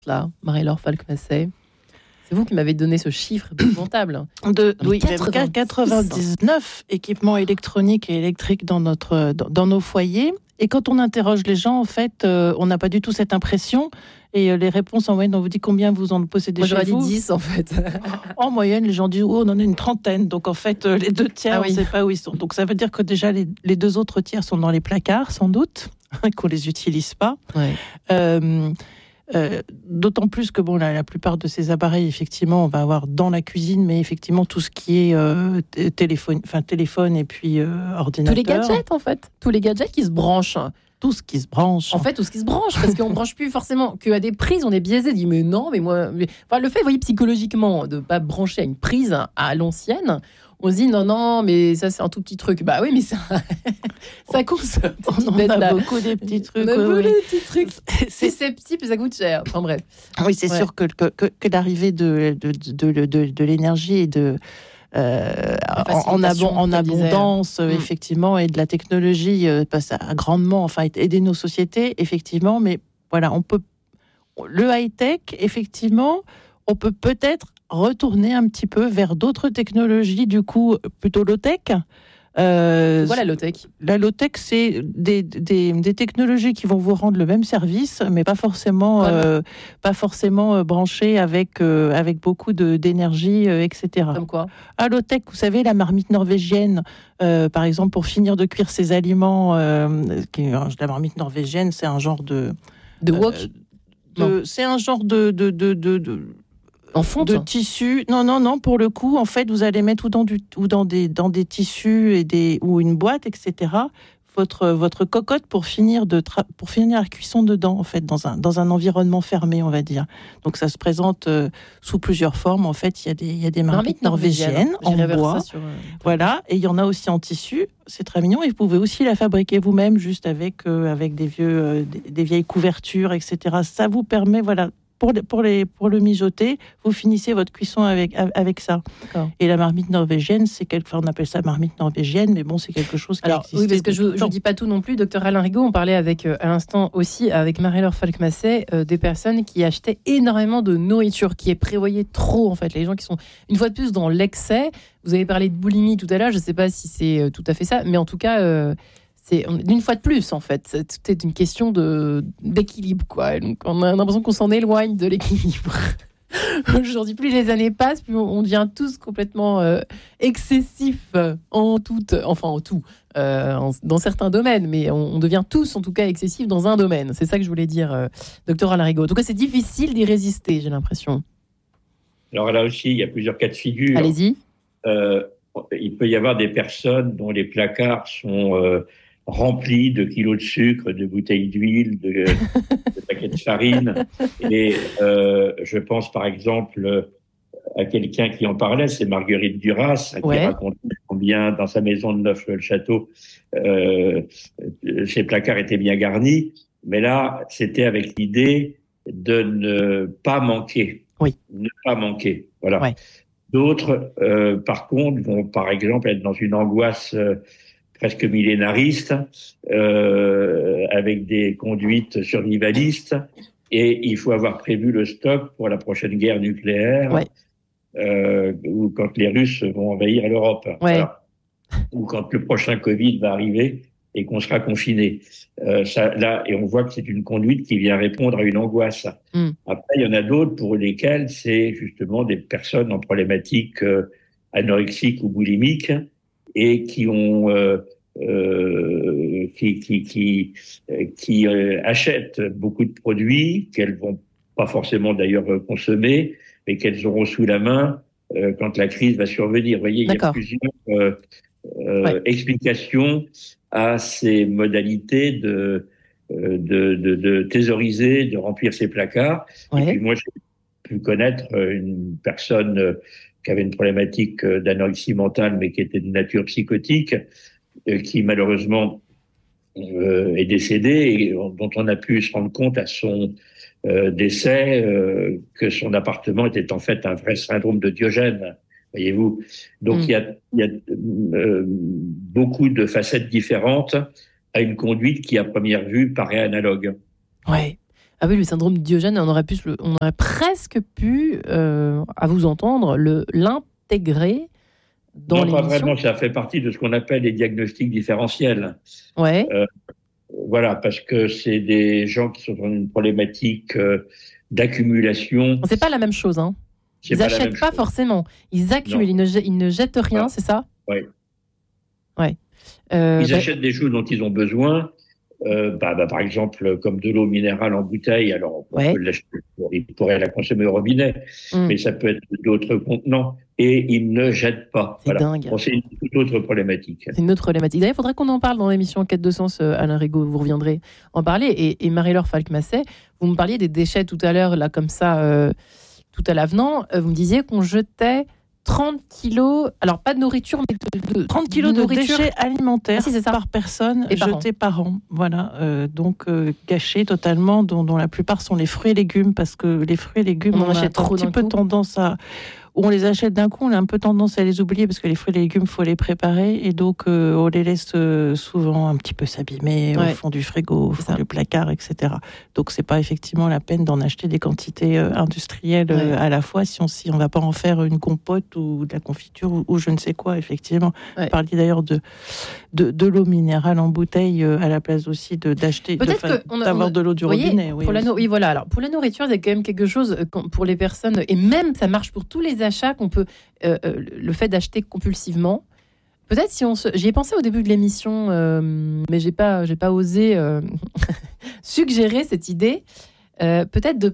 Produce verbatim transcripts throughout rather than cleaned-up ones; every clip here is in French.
là, Marie-Laure Falk-Massey. C'est vous qui m'avez donné ce chiffre épouvantable. De, oui, quatre-vingt-dix quatre-vingt-dix-neuf équipements électroniques et électriques dans, notre, dans, dans nos foyers. Et quand on interroge les gens, en fait, euh, on n'a pas du tout cette impression. Et euh, les réponses en moyenne, on vous dit combien vous en possédez Moi, chez vous. Moi, j'aurais dit dix, en fait. En moyenne, les gens disent, oh, on en a une trentaine. Donc, en fait, euh, les deux tiers, ah, oui. on ne sait pas où ils sont. Donc, ça veut dire que déjà, les, les deux autres tiers sont dans les placards, sans doute, qu'on ne les utilise pas. Ouais. Euh, Euh, d'autant plus que bon, la, la plupart de ces appareils, effectivement, on va avoir dans la cuisine, mais effectivement, tout ce qui est euh, téléphone, enfin, téléphone et puis euh, ordinateur. Tous les gadgets, en fait. Tous les gadgets qui se branchent. Tout ce qui se branche. En fait, tout ce qui se branche, parce qu'on ne branche plus forcément qu'à des prises, on est biaisé. On dit, mais non, mais moi... Mais... Enfin, le fait, vous voyez, psychologiquement, de ne pas brancher à une prise à l'ancienne, on se dit, non, non, mais ça, c'est un tout petit truc. Bah oui, mais ça, ça consomme. On en a la... beaucoup des petits trucs. On a beaucoup oui, des petits trucs. C'est sceptique, mais ça coûte cher. Enfin, bref. Oui, c'est ouais. sûr que, que, que, que l'arrivée de, de, de, de, de, de l'énergie et de... Euh, en, en, abon, en abondance, euh, effectivement, et de la technologie, euh, ça a grandement, enfin, aidé nos sociétés, effectivement, mais voilà, on peut, le high-tech, effectivement, on peut peut-être retourner un petit peu vers d'autres technologies, du coup, plutôt low-tech. Euh, voilà, la low-tech. La low-tech, c'est des, des, des technologies qui vont vous rendre le même service, mais pas forcément, euh, pas forcément euh, branchées avec, euh, avec beaucoup de, d'énergie, euh, et cetera. Comme quoi ? La low-tech, vous savez, la marmite norvégienne, euh, par exemple, pour finir de cuire ses aliments, euh, qui, la marmite norvégienne, c'est un genre de... De wok euh, C'est un genre de... de, de, de, de En fonte de tissu. Non, non, non. Pour le coup, en fait, vous allez mettre ou dans, du, ou dans, des, dans des tissus et des, ou une boîte, et cetera. Votre, votre cocotte pour finir, de tra- pour finir la cuisson dedans, en fait, dans un, dans un environnement fermé, on va dire. Donc, ça se présente euh, sous plusieurs formes. En fait, il y a des, il y a des marmites norvégiennes en bois. Sur, euh, voilà. Et il y en a aussi en tissu. C'est très mignon. Et vous pouvez aussi la fabriquer vous-même, juste avec, euh, avec des, vieux, euh, des, des vieilles couvertures, et cetera. Ça vous permet, voilà. Pour, pour, les, pour le mijoter, vous finissez votre cuisson avec, avec ça. D'accord. Et la marmite norvégienne, c'est quelque, enfin, on appelle ça marmite norvégienne, mais bon, c'est quelque chose qui Alors, oui, parce que je ne dis pas tout non plus. Docteur Alain Rigaud, on parlait avec, euh, à l'instant aussi avec Marie-Laure Falk-Massey, euh, des personnes qui achetaient énormément de nourriture, qui est prévoyée trop, en fait. Les gens qui sont, une fois de plus, dans l'excès. Vous avez parlé de boulimie tout à l'heure, je ne sais pas si c'est euh, tout à fait ça, mais en tout cas... Euh, c'est d'une fois de plus, en fait. Tout est une question de, d'équilibre, quoi. Donc, on a l'impression qu'on s'en éloigne de l'équilibre. Aujourd'hui, plus les années passent, plus on devient tous complètement euh, excessifs en tout, enfin en tout, euh, en, dans certains domaines, mais on, on devient tous, en tout cas, excessifs dans un domaine. C'est ça que je voulais dire, euh, docteur Alain Rigaud. En tout cas, c'est difficile d'y résister, j'ai l'impression. Alors là aussi, il y a plusieurs cas de figure. Allez-y. Euh, il peut y avoir des personnes dont les placards sont... Euh, rempli de kilos de sucre, de bouteilles d'huile, de, de paquets de farine. Et euh, je pense par exemple à quelqu'un qui en parlait, c'est Marguerite Duras, qui ouais. racontait combien dans sa maison de Neuf-le-Château, euh, ses placards étaient bien garnis. Mais là, c'était avec l'idée de ne pas manquer. Oui. Ne pas manquer. Voilà. Ouais. D'autres, euh, par contre, vont par exemple être dans une angoisse euh, presque millénariste, euh, avec des conduites survivalistes, et il faut avoir prévu le stock pour la prochaine guerre nucléaire, ouais. euh, ou quand les Russes vont envahir l'Europe, ouais. voilà. Ou quand le prochain Covid va arriver et qu'on sera confiné. Euh, ça, là, et on voit que c'est une conduite qui vient répondre à une angoisse. Mm. Après, il y en a d'autres pour lesquels c'est justement des personnes en problématique euh, anorexique ou boulimique, et qui ont euh, euh, qui qui qui qui euh, achètent beaucoup de produits qu'elles vont pas forcément d'ailleurs consommer, mais qu'elles auront sous la main euh, quand la crise va survenir. Vous voyez, D'accord. il y a plusieurs euh, euh, ouais. explications à ces modalités de de, de de thésauriser, de remplir ses placards. Ouais. Et puis moi, j'ai pu connaître une personne qui avait une problématique d'anorexie mentale, mais qui était de nature psychotique, euh, qui malheureusement euh, est décédée, et dont on a pu se rendre compte à son euh, décès euh, que son appartement était en fait un vrai syndrome de Diogène, voyez-vous. Donc mmh. il y a, il y a euh, beaucoup de facettes différentes à une conduite qui, à première vue, paraît analogue. Ouais. Ah oui, le syndrome de Diogène, on aurait, pu, on aurait presque pu, euh, à vous entendre, le, l'intégrer dans non, l'émission. pas vraiment, ça fait partie de ce qu'on appelle les diagnostics différentiels. Ouais. Euh, voilà, parce que c'est des gens qui sont dans une problématique euh, d'accumulation. C'est pas la même chose, hein. C'est Ils pas n'achètent pas chose. forcément. Ils accumulent, ils ne, jettent, ils ne jettent rien, ah. c'est ça ? Oui. Ouais. Euh, ils bah... achètent des choses dont ils ont besoin. Euh, bah, bah, par exemple, comme de l'eau minérale en bouteille, alors on ouais. peut l'acheter, ils pourraient la consommer au robinet, mm. mais ça peut être d'autres contenants, et ils ne jettent pas. C'est voilà. dingue. Bon, c'est une toute autre problématique. C'est une autre problématique. D'ailleurs, il faudrait qu'on en parle dans l'émission Quête de sens, Alain Rigaud, vous reviendrez en parler. Et, et Marie-Laure Falk-Masset, vous me parliez des déchets tout à l'heure, là, comme ça, euh, tout à l'avenant, euh, vous me disiez qu'on jetait trente kilos, alors pas de nourriture, mais de, de trente kilos de, de déchets alimentaires ah, si, c'est ça. Par personne et jetés par an. Par an. Voilà, euh, donc euh, gâchés totalement, dont, dont la plupart sont les fruits et légumes, parce que les fruits et légumes, on, on achète a un petit peu coup. tendance à... Où on les achète d'un coup, on a un peu tendance à les oublier, parce que les fruits et légumes, il faut les préparer, et donc euh, on les laisse euh, souvent un petit peu s'abîmer ouais. au fond du frigo, au fond du placard, et cetera. Donc c'est pas effectivement la peine d'en acheter des quantités euh, industrielles ouais. euh, à la fois, si on si on va pas en faire une compote ou de la confiture ou, ou je ne sais quoi, effectivement. Ouais. Vous parliez d'ailleurs de, de, de l'eau minérale en bouteille euh, à la place aussi de, d'acheter, de, a, d'avoir a, de l'eau du voyez, robinet. Oui, pour la no- oui, voilà. Alors, pour la nourriture, il y a quand même quelque chose, pour les personnes, et même ça marche pour tous les achats qu'on peut, euh, le fait d'acheter compulsivement. Peut-être si on se, j'y ai pensé au début de l'émission, euh, mais j'ai pas, j'ai pas osé euh, suggérer cette idée. Euh, peut-être de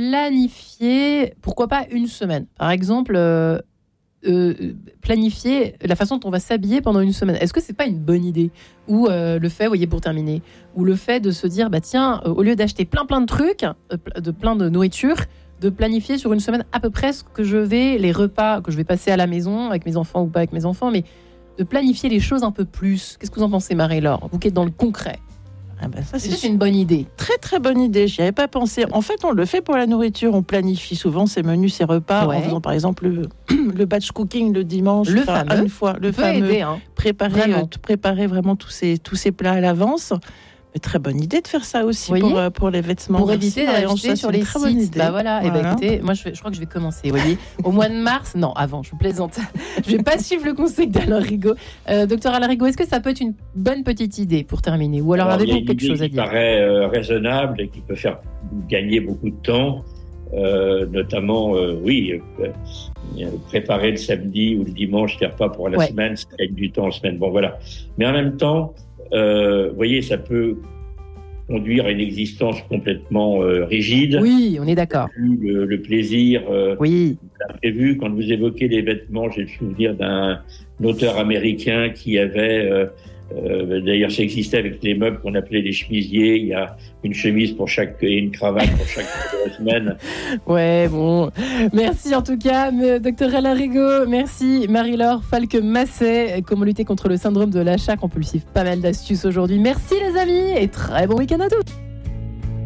planifier, pourquoi pas une semaine. Par exemple, euh, euh, planifier la façon dont on va s'habiller pendant une semaine. Est-ce que c'est pas une bonne idée ? Ou euh, le fait, vous voyez, pour terminer, ou le fait de se dire, bah tiens, euh, au lieu d'acheter plein plein de trucs, euh, de plein de nourriture, de planifier sur une semaine à peu près ce que je vais, les repas que je vais passer à la maison avec mes enfants ou pas avec mes enfants, mais de planifier les choses un peu plus. Qu'est-ce que vous en pensez, Marie-Laure ? Vous qui êtes dans le concret. Ah ben ça, c'est, c'est une bonne idée. Très très bonne idée, j'y avais pas pensé. En fait, on le fait pour la nourriture, on planifie souvent ses menus, ses repas, ouais. en faisant par exemple le, le batch cooking le dimanche, le fameux, une fois, le fameux, aider, hein. préparer, vraiment. Euh, préparer vraiment tous ces, tous ces plats à l'avance. Mais très bonne idée de faire ça aussi pour, euh, pour les vêtements. Pour éviter d'acheter sur les sites. Bah voilà, voilà. Et bah écoutez, moi je, vais, je crois que je vais commencer. Vous voyez, au mois de mars, non, avant, je plaisante. Je vais pas suivre le conseil d'Alain Rigaud. Euh, docteur Alain Rigaud, est-ce que ça peut être une bonne petite idée pour terminer ? Ou alors, alors avez-vous quelque chose à dire ? Il paraît euh, raisonnable et qui peut faire gagner beaucoup de temps. Euh, notamment, euh, oui, euh, préparer le samedi ou le dimanche des repas pour la ouais. semaine, ça gagne du temps en semaine. Bon, voilà. Mais en même temps, Euh, vous voyez, ça peut conduire à une existence complètement euh, rigide. Oui, on est d'accord. Le, le plaisir euh, oui. prévu. Quand vous évoquez les vêtements, j'ai le souvenir d'un auteur américain qui avait... Euh, Euh, d'ailleurs, ça existait avec les meubles qu'on appelait les chemisiers. Il y a une chemise pour chaque et une cravate pour chaque semaine. Ouais, bon. Merci en tout cas, docteur Alain Rigaud. Merci Marie-Laure Falk-Masset. Comment lutter contre le syndrome de l'achat compulsif. Pas mal d'astuces aujourd'hui. Merci les amis et très bon week-end à tous.